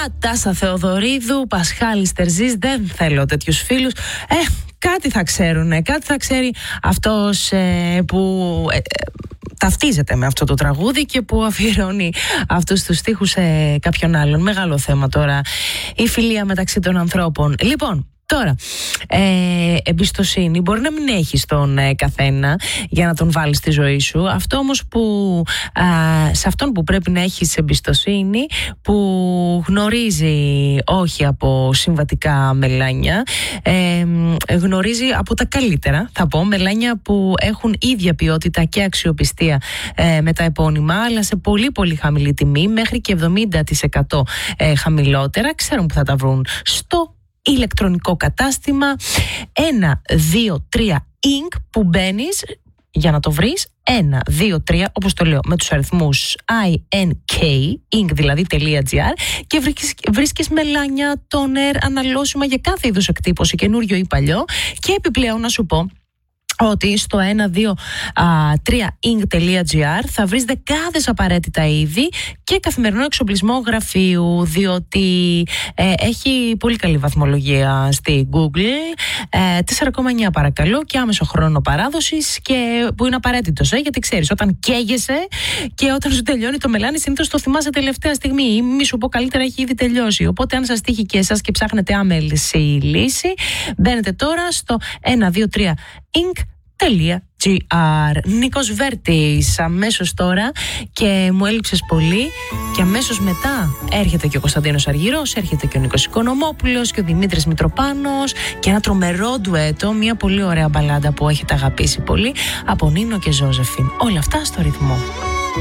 Τάσα Θεοδωρίδου, Πασχάλης Τερζής. Δεν θέλω τέτοιους φίλους. Κάτι θα ξέρουνε, κάτι θα ξέρει αυτός που ταυτίζεται με αυτό το τραγούδι και που αφιερώνει αυτούς τους στίχους σε κάποιον άλλον. Μεγάλο θέμα τώρα η φιλία μεταξύ των ανθρώπων. Λοιπόν, τώρα, εμπιστοσύνη μπορεί να μην έχεις τον καθένα για να τον βάλεις στη ζωή σου. Αυτό όμως που σε αυτόν που πρέπει να έχεις εμπιστοσύνη, που γνωρίζει όχι από συμβατικά μελάνια, γνωρίζει από τα καλύτερα, θα πω, μελάνια που έχουν ίδια ποιότητα και αξιοπιστία με τα επώνυμα, αλλά σε πολύ πολύ χαμηλή τιμή, μέχρι και 70% χαμηλότερα. Ξέρουν που θα τα βρουν στο ηλεκτρονικό κατάστημα 123 Ink, που μπαίνεις για να το βρεις 123, όπως το λέω με τους αριθμούς INK, Ink δηλαδή .gr, και βρίσκεις μελάνια, τόνερ, αναλώσιμα για κάθε είδους εκτύπωση, καινούριο ή παλιό. Και επιπλέον να σου πω ότι στο 123ink.gr θα βρεις δεκάδες απαραίτητα είδη και καθημερινό εξοπλισμό γραφείου, διότι έχει πολύ καλή βαθμολογία στη Google, 4,9 παρακαλώ, και άμεσο χρόνο παράδοσης, και που είναι απαραίτητος, γιατί ξέρεις, όταν καίγεσαι και όταν σου τελειώνει το μελάνι, συνήθως το θυμάσαι τελευταία στιγμή, ή μη σου πω καλύτερα, έχει ήδη τελειώσει. Οπότε αν σας τύχει και εσάς και ψάχνετε άμεση λύση, μπαίνετε τώρα στο 123ink.gr. Νίκος Βέρτης αμέσως τώρα, και μου έλειψες πολύ. Και αμέσως μετά έρχεται και ο Κωνσταντίνος Αργυρός, έρχεται και ο Νίκος Οικονομόπουλος και ο Δημήτρης Μητροπάνος, και ένα τρομερό ντουέτο, μια πολύ ωραία μπαλάντα που έχετε αγαπήσει πολύ, από Νίνο και Ζώζεφιν. Όλα αυτά στο ρυθμό.